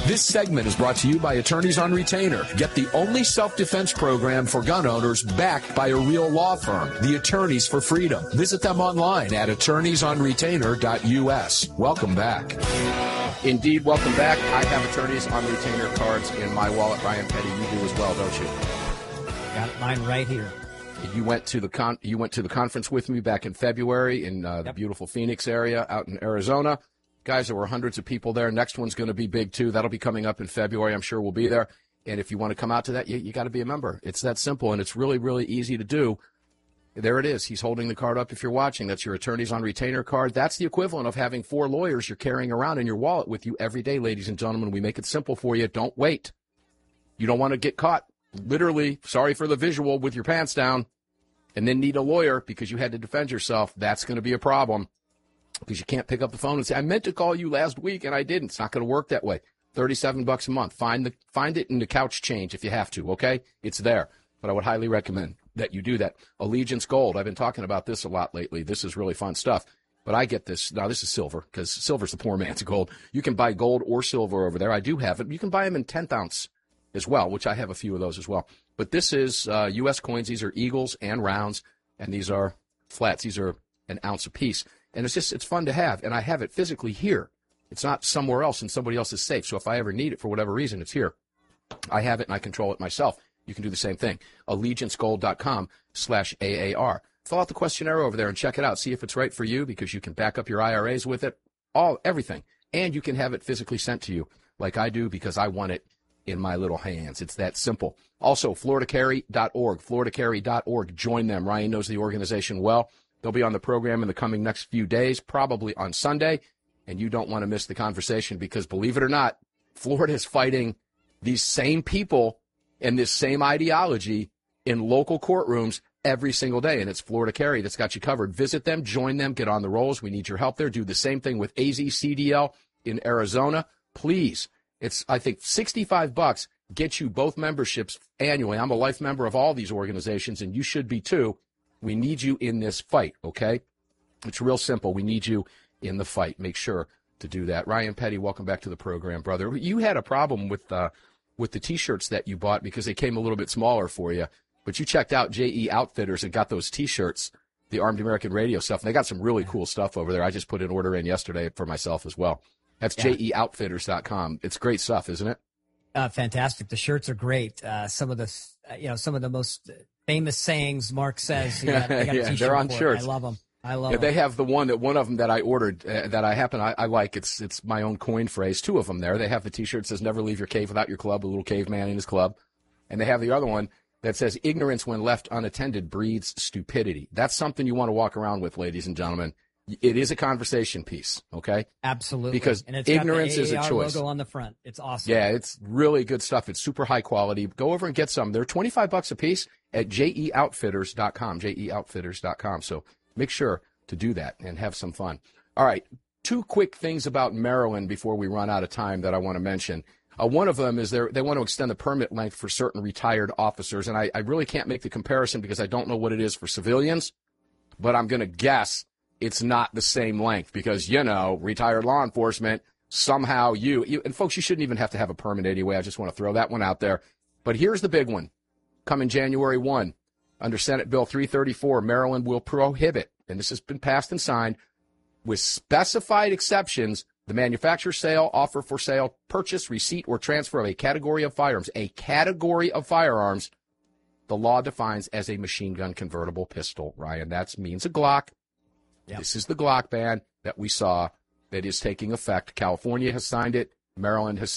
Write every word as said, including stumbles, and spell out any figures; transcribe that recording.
This segment is brought to you by Attorneys on Retainer. Get the only self-defense program for gun owners backed by a real law firm, the Attorneys for Freedom. Visit them online at attorneys on retainer dot U S. Welcome back. Indeed, welcome back. I have Attorneys on Retainer cards in my wallet. Ryan Petty, you do as well, don't you? Got mine right here. You went to the con- you went to the conference with me back in February in uh, the Yep. beautiful Phoenix area out in Arizona. Guys, there were hundreds of people there. Next one's going to be big, too. That'll be coming up in February. I'm sure we'll be there. And if you want to come out to that, you, you got to be a member. It's that simple, and it's really, really easy to do. There it is. He's holding the card up if you're watching. That's your Attorneys on Retainer card. That's the equivalent of having four lawyers you're carrying around in your wallet with you every day, ladies and gentlemen. We make it simple for you. Don't wait. You don't want to get caught, literally, sorry for the visual, with your pants down, and then need a lawyer because you had to defend yourself. That's going to be a problem. Because you can't pick up the phone and say, I meant to call you last week and I didn't. It's not going to work that way. thirty-seven bucks a month. Find the find it in the couch change if you have to, okay? It's there. But I would highly recommend that you do that. Allegiance Gold. I've been talking about this a lot lately. This is really fun stuff. But I get this. Now, this is silver because silver's the poor man's gold. You can buy gold or silver over there. I do have it. You can buy them in tenth ounce as well, which I have a few of those as well. But this is uh, U S coins. These are eagles and rounds, and these are flats. These are an ounce apiece. And it's just, it's fun to have. And I have it physically here. It's not somewhere else in somebody else's safe. So if I ever need it for whatever reason, it's here. I have it and I control it myself. You can do the same thing. allegiance gold dot com slash A A R. Fill out the questionnaire over there and check it out. See if it's right for you because you can back up your I R As with it. All, everything. And you can have it physically sent to you like I do because I want it in my little hands. It's that simple. Also, florida carry dot org. florida carry dot org. Join them. Ryan knows the organization well. They'll be on the program in the coming next few days, probably on Sunday, and you don't want to miss the conversation because, believe it or not, Florida is fighting these same people and this same ideology in local courtrooms every single day, and it's Florida Carry that's got you covered. Visit them, join them, get on the rolls. We need your help there. Do the same thing with A Z C D L in Arizona. Please, it's, I think, sixty-five bucks gets you both memberships annually. I'm a life member of all these organizations, and you should be too. We need you in this fight, okay? It's real simple. We need you in the fight. Make sure to do that. Ryan Petty, welcome back to the program, brother. You had a problem with uh, with the T-shirts that you bought because they came a little bit smaller for you, but you checked out J E Outfitters and got those T-shirts, the Armed American Radio stuff, and they got some really cool stuff over there. I just put an order in yesterday for myself as well. That's yeah. J E outfitters dot com. It's great stuff, isn't it? Uh, fantastic. The shirts are great. Uh, some of the, uh, you know, some of the most famous sayings Mark says. You got, you got a yeah, t-shirt they're on for shirts. It. I love them. I love yeah, them. They have the one that one of them that I ordered uh, that I happen I, I like. It's it's my own coin phrase. Two of them there. They have the T-shirt that says "Never leave your cave without your club." A little caveman in his club, and they have the other one that says "Ignorance when left unattended breeds stupidity." That's something you want to walk around with, ladies and gentlemen. It is a conversation piece, okay? Absolutely. Because and it's ignorance got the is a A A R choice. logo on the front. It's awesome. Yeah, it's really good stuff. It's super high quality. Go over and get some. They're twenty-five bucks a piece at J E outfitters dot com, J E outfitters dot com. So make sure to do that and have some fun. All right, two quick things about Maryland before we run out of time that I want to mention. Uh, one of them is they want to extend the permit length for certain retired officers, and I, I really can't make the comparison because I don't know what it is for civilians, but I'm going to guess it's not the same length because, you know, retired law enforcement, somehow you, you, and folks, you shouldn't even have to have a permit anyway. I just want to throw that one out there. But here's the big one. Coming January first, under Senate Bill three thirty-four, Maryland will prohibit, and this has been passed and signed, with specified exceptions, the manufacture, sale, offer for sale, purchase, receipt, or transfer of a category of firearms, a category of firearms, the law defines as a machine gun convertible pistol, Ryan. That means a Glock. Yep. This is the Glock ban that we saw that is taking effect. California has signed it. Maryland has